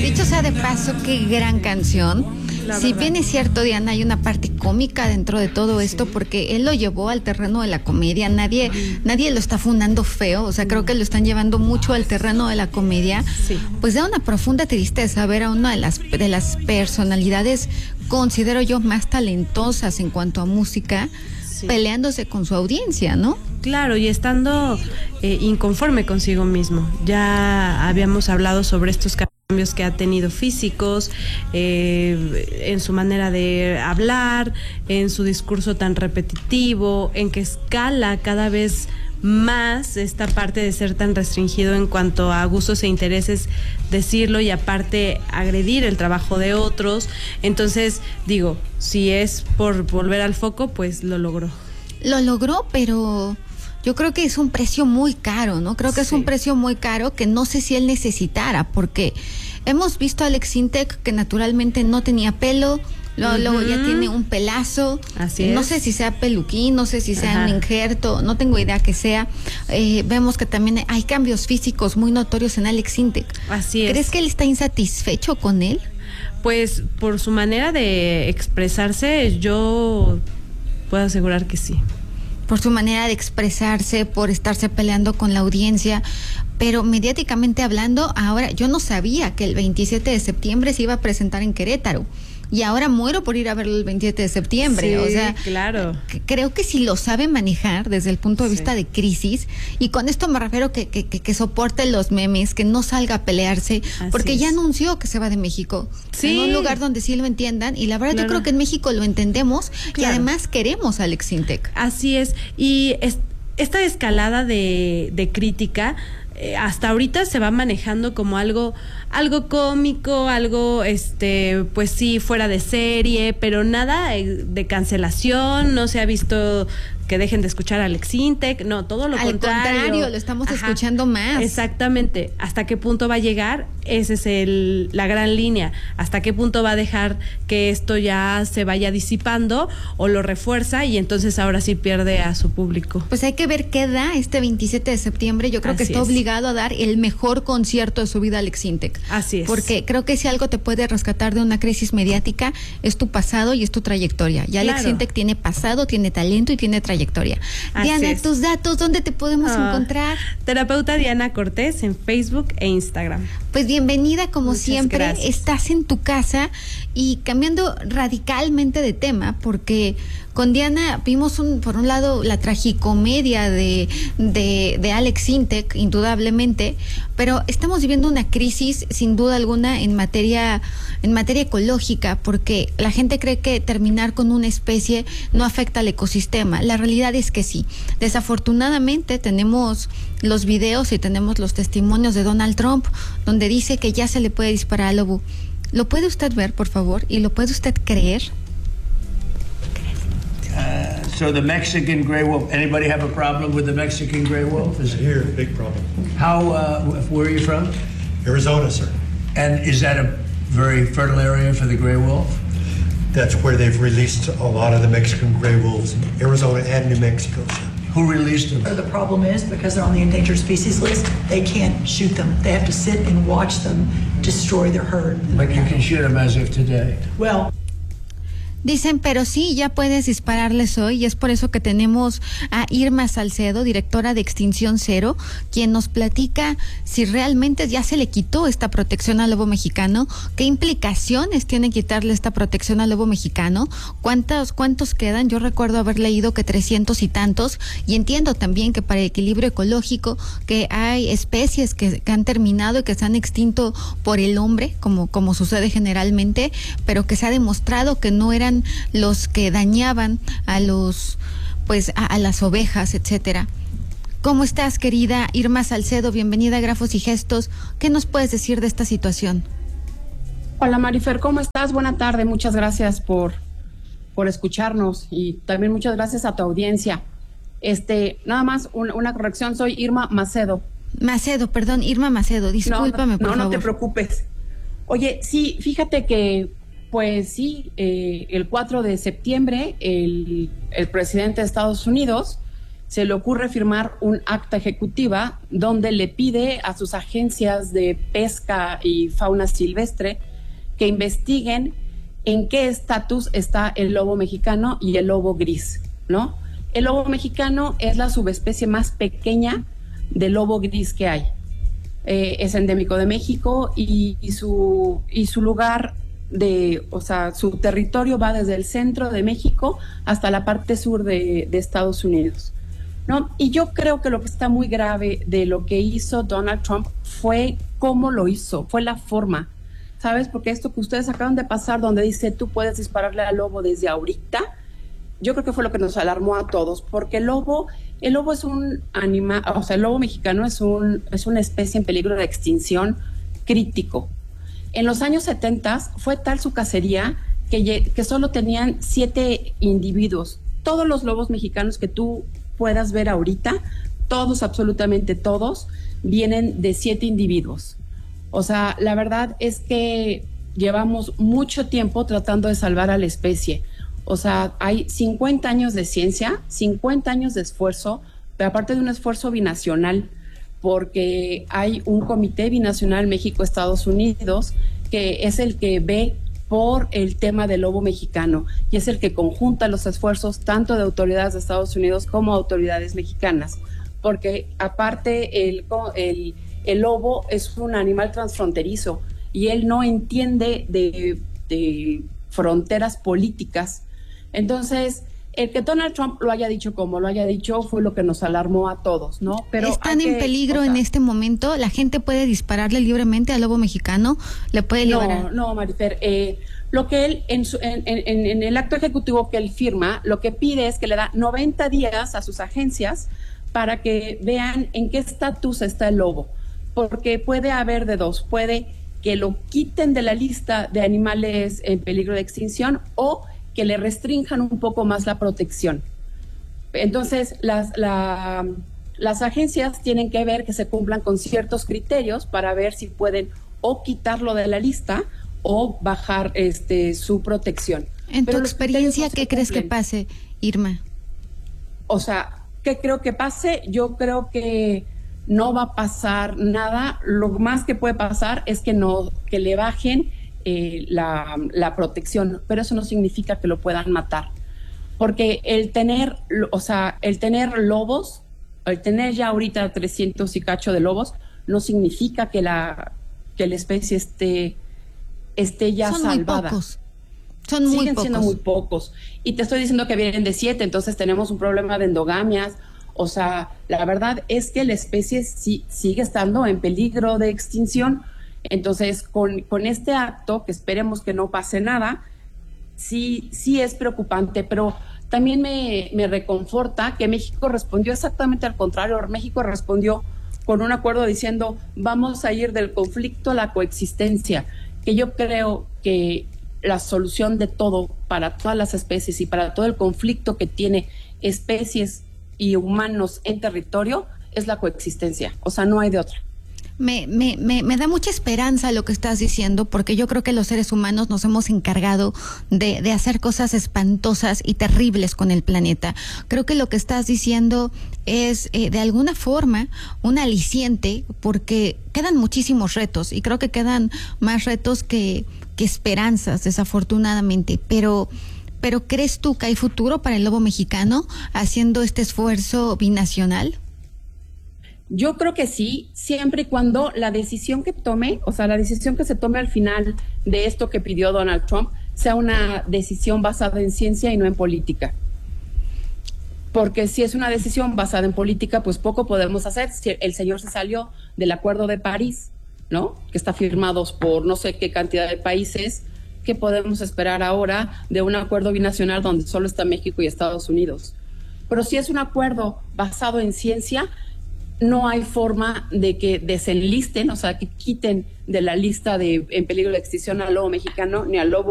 Dicho sea de paso, qué gran canción. Si bien es cierto, Diana, hay una parte cómica dentro de todo esto, porque él lo llevó al terreno de la comedia. Nadie lo está fundando feo, o sea, creo que lo están llevando mucho al terreno de la comedia. Pues da una profunda tristeza ver a una de las personalidades, considero yo, más talentosas en cuanto a música, peleándose con su audiencia, ¿no? Claro, y estando inconforme consigo mismo. Ya habíamos hablado sobre estos cambios que ha tenido físicos, en su manera de hablar, en su discurso tan repetitivo, en que escala cada vez más esta parte de ser tan restringido en cuanto a gustos e intereses, decirlo, y aparte agredir el trabajo de otros. Entonces, digo, si es por volver al foco, pues lo logró. Lo logró, pero yo creo que es un precio muy caro, ¿no? Creo que es un precio muy caro que no sé si él necesitara, porque hemos visto a Alex Sintek que naturalmente no tenía pelo, luego ya tiene un pelazo. Así es. No sé si sea peluquín, no sé si sea un injerto, no tengo idea que sea. Vemos que también hay cambios físicos muy notorios en Alex Sintek. Así es. ¿Crees que él está insatisfecho con él? Pues por su manera de expresarse, yo puedo asegurar que sí. Por su manera de expresarse, por estarse peleando con la audiencia, pero mediáticamente hablando, ahora yo no sabía que el 27 de septiembre se iba a presentar en Querétaro. Y ahora muero por ir a verlo el 27 de septiembre. Sí, o sea, claro. Creo que si lo sabe manejar desde el punto de vista de crisis, y con esto me refiero que soporte los memes, que no salga a pelearse, porque ya anunció que se va de México. En un lugar donde sí lo entiendan, y la verdad yo creo que en México lo entendemos, y además queremos a Alex Sintek. Así es, y esta escalada de crítica hasta ahorita se va manejando como algo cómico, algo pues sí, fuera de serie, pero nada de cancelación. No se ha visto que dejen de escuchar a Alex Sintek, no, todo lo contrario. Al contrario, lo estamos escuchando más. Exactamente. ¿Hasta qué punto va a llegar? Esa es la gran línea. ¿Hasta qué punto va a dejar que esto ya se vaya disipando o lo refuerza y entonces ahora sí pierde a su público? Pues hay que ver qué da este 27 de septiembre. Yo creo que está obligado a dar el mejor concierto de su vida, Alex Sintek. Así es. Porque creo que si algo te puede rescatar de una crisis mediática es tu pasado y es tu trayectoria. Y Alex Sintek tiene pasado, tiene talento y tiene trayectoria. Diana, tus datos, ¿dónde te podemos encontrar? Terapeuta Diana Cortés en Facebook e Instagram. Pues bienvenida, como muchas siempre. Gracias. Estás en tu casa y cambiando radicalmente de tema, porque con Diana vimos por un lado la tragicomedia de Alex Sintek, indudablemente, pero estamos viviendo una crisis sin duda alguna en materia ecológica, porque la gente cree que terminar con una especie no afecta al ecosistema. La realidad es que sí. Desafortunadamente tenemos los videos y tenemos los testimonios de Donald Trump, donde dice que ya se le puede disparar al lobo. ¿Lo puede usted ver, por favor? ¿Y lo puede usted creer? So the Mexican gray wolf, anybody have a problem with the Mexican gray wolf? Is it Here, big problem. How, where are you from? Arizona, sir. And is that a very fertile area for the gray wolf? That's where they've released a lot of the Mexican gray wolves in Arizona and New Mexico, sir. Who released them? The problem is, because they're on the endangered species list, they can't shoot them. They have to sit and watch them destroy their herd. But you can shoot them as of today. Well, dicen, pero sí, ya puedes dispararles hoy, y es por eso que tenemos a Irma Salcedo, directora de Extinción Cero, quien nos platica si realmente ya se le quitó esta protección al lobo mexicano, qué implicaciones tiene quitarle esta protección al lobo mexicano, cuántos quedan. Yo recuerdo haber leído que 300 y tantos, y entiendo también que para el equilibrio ecológico, que hay especies que han terminado y que se han extinto por el hombre, como sucede generalmente, pero que se ha demostrado que no eran los que dañaban a a las ovejas, etcétera. ¿Cómo estás, querida Irma Salcedo? Bienvenida a Grafos y Gestos. ¿Qué nos puedes decir de esta situación? Hola, Marifer, ¿cómo estás? Buena tarde, muchas gracias por escucharnos, y también muchas gracias a tu audiencia. Nada más una corrección, soy Irma Macedo. Macedo, perdón, Irma Macedo, discúlpame, por favor. No te preocupes. Oye, sí, fíjate que pues sí, el 4 de septiembre el presidente de Estados Unidos se le ocurre firmar un acta ejecutiva donde le pide a sus agencias de pesca y fauna silvestre que investiguen en qué estatus está el lobo mexicano y el lobo gris, ¿no? El lobo mexicano es la subespecie más pequeña de lobo gris que hay. Es endémico de México y su lugar o sea, su territorio va desde el centro de México hasta la parte sur de Estados Unidos, ¿no? Y yo creo que lo que está muy grave de lo que hizo Donald Trump fue cómo lo hizo, fue la forma, ¿sabes? Porque esto que ustedes acaban de pasar, donde dice tú puedes dispararle al lobo desde ahorita, yo creo que fue lo que nos alarmó a todos, porque el lobo es un animal, o sea, el lobo mexicano es una especie en peligro de extinción crítico. En los años 70 fue tal su cacería que solo tenían 7 individuos. Todos los lobos mexicanos que tú puedas ver ahorita, todos, absolutamente todos, vienen de 7 individuos. O sea, la verdad es que llevamos mucho tiempo tratando de salvar a la especie. O sea, hay 50 años de ciencia, 50 años de esfuerzo, pero aparte de un esfuerzo binacional, porque hay un comité binacional México-Estados Unidos que es el que ve por el tema del lobo mexicano y es el que conjunta los esfuerzos tanto de autoridades de Estados Unidos como autoridades mexicanas, porque aparte el lobo es un animal transfronterizo y él no entiende de fronteras políticas. Entonces, el que Donald Trump lo haya dicho como lo haya dicho fue lo que nos alarmó a todos, ¿no? Pero ¿están en peligro en este momento? ¿La gente puede dispararle libremente al lobo mexicano? ¿Le puede liberar? No, Marifer. Lo que él, en el acto ejecutivo que él firma, lo que pide es que le da 90 días a sus agencias para que vean en qué estatus está el lobo. Porque puede haber de dos. Puede que lo quiten de la lista de animales en peligro de extinción o que le restrinjan un poco más la protección. Entonces, las agencias tienen que ver que se cumplan con ciertos criterios para ver si pueden o quitarlo de la lista o bajar su protección. En tu experiencia, ¿qué crees que pase, Irma? O sea, ¿qué creo que pase? Yo creo que no va a pasar nada. Lo más que puede pasar es que le bajen la protección, pero eso no significa que lo puedan matar, porque el tener lobos, el tener ya ahorita 300 y cacho de lobos, no significa que la especie esté ya salvada. Son muy pocos. Siguen siendo muy pocos. Y te estoy diciendo que vienen de 7, entonces tenemos un problema de endogamias. O sea, la verdad es que la especie sigue estando en peligro de extinción. Entonces, con este acto, que esperemos que no pase nada, sí es preocupante, pero también me reconforta que México respondió exactamente al contrario. México respondió con un acuerdo diciendo, vamos a ir del conflicto a la coexistencia, que yo creo que la solución de todo para todas las especies y para todo el conflicto que tiene especies y humanos en territorio es la coexistencia. O sea, no hay de otra. Me da mucha esperanza lo que estás diciendo, porque yo creo que los seres humanos nos hemos encargado de hacer cosas espantosas y terribles con el planeta. Creo que lo que estás diciendo es de alguna forma un aliciente, porque quedan muchísimos retos y creo que quedan más retos que esperanzas, desafortunadamente, pero ¿crees tú que hay futuro para el lobo mexicano haciendo este esfuerzo binacional? Yo creo que sí, siempre y cuando la decisión que tome, o sea, la decisión que se tome al final de esto que pidió Donald Trump, sea una decisión basada en ciencia y no en política. Porque si es una decisión basada en política, pues poco podemos hacer. Si el señor se salió del Acuerdo de París, ¿no? Que está firmado por no sé qué cantidad de países, ¿qué podemos esperar ahora de un acuerdo binacional donde solo está México y Estados Unidos? Pero si es un acuerdo basado en ciencia, no hay forma de que desenlisten, o sea, que quiten de la lista en peligro de extinción al lobo mexicano ni al lobo